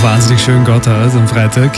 wahnsinnig schön Gotthard am Freitag.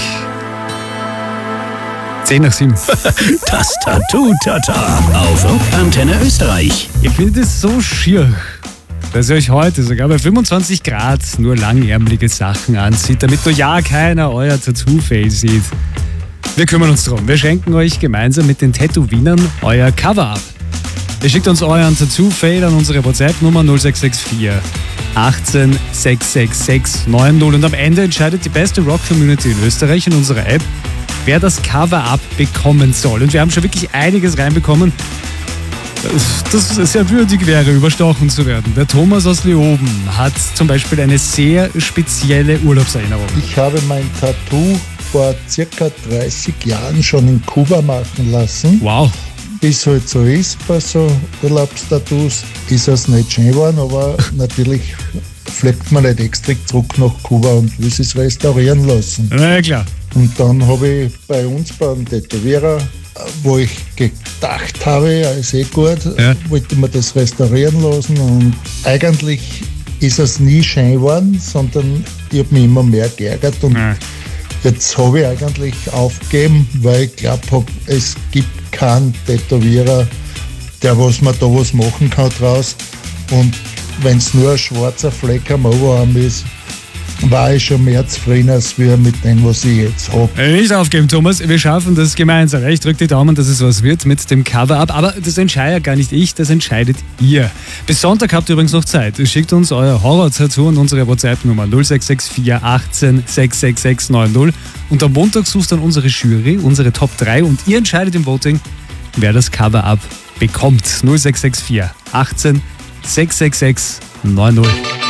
6:10. Das Tattoo-Tata auf Antenne Österreich. Ich finde es so schier, dass ihr euch heute sogar bei 25 Grad nur langärmelige Sachen anzieht, damit nur ja keiner euer Tattoo-Fail sieht. Wir kümmern uns drum. Wir schenken euch gemeinsam mit den Tattoo-Wienern euer Cover ab. Ihr schickt uns euren Tattoo-Fail an unsere WhatsApp-Nummer 0664 18 666 90 und am Ende entscheidet die beste Rock-Community in Österreich in unserer App, wer das Cover-Up bekommen soll. Und wir haben schon wirklich einiges reinbekommen, das sehr würdig wäre, überstochen zu werden. Der Thomas aus Leoben hat zum Beispiel eine sehr spezielle Urlaubserinnerung. Ich habe mein Tattoo vor circa 30 Jahren schon in Kuba machen lassen. Wow. Wie es halt so ist bei so Urlaubstattoos, ist es nicht schön geworden, aber natürlich fliegt man nicht extra zurück nach Kuba und will es restaurieren lassen. Na ja, klar. Und dann habe ich bei uns beim Tätowierer, wo ich gedacht habe, ist gut, wollte man das restaurieren lassen und eigentlich ist es nie schön geworden, sondern ich habe mich immer mehr geärgert und jetzt habe ich eigentlich aufgegeben, weil ich glaube, es gibt keinen Tätowierer, der was man da was machen kann draus. Und wenn es nur ein schwarzer Fleck am Oberarm ist, war ich schon mehr zufrieden als wir mit dem, was ich jetzt habe. Nicht aufgeben, Thomas. Wir schaffen das gemeinsam. Ich drücke die Daumen, dass es was wird mit dem Cover-Up. Aber das entscheide gar nicht ich, das entscheidet ihr. Bis Sonntag habt ihr übrigens noch Zeit. Schickt uns euer Horror-Tattoo an unsere WhatsApp-Nummer 0664 18 666 90. Und am Montag sucht dann unsere Jury, unsere Top 3 und ihr entscheidet im Voting, wer das Cover-Up bekommt. 0664 18 666 90.